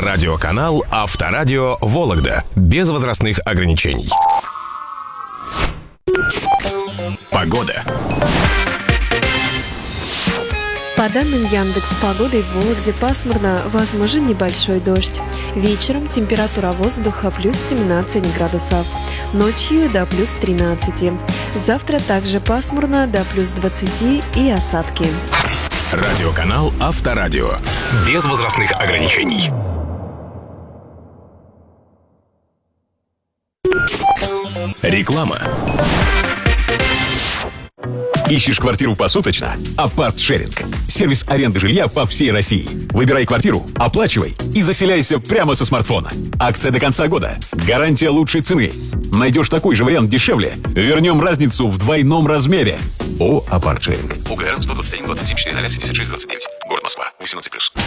Радиоканал Авторадио Вологда. Без возрастных ограничений. Погода. По данным Яндекс.Погоды, в Вологде пасмурно, возможен небольшой дождь. Вечером температура воздуха плюс 17 градусов, ночью до плюс 13. Завтра также пасмурно, до плюс 20 и осадки. Радиоканал Авторадио. Без возрастных ограничений. Реклама. Ищешь квартиру посуточно? Апарт-шеринг. Сервис аренды жилья по всей России. Выбирай квартиру, оплачивай и заселяйся прямо со смартфона. Акция до конца года. Гарантия лучшей цены. Найдешь такой же вариант дешевле, вернем разницу в двойном размере. ООО «Апарт-шеринг». УГР 121 27 4 76 29. Город Москва. 18+.